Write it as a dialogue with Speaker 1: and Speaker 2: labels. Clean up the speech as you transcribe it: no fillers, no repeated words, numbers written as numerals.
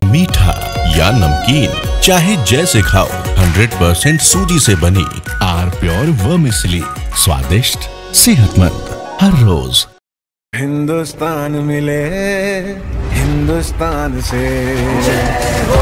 Speaker 1: मीठा या नमकीन, चाहे जैसे खाओ, 100% सूजी से बनी आर प्योर वर्मिसेली, स्वादिष्ट, सेहतमंद हर रोज।
Speaker 2: हिंदुस्तान मिले हिंदुस्तान से।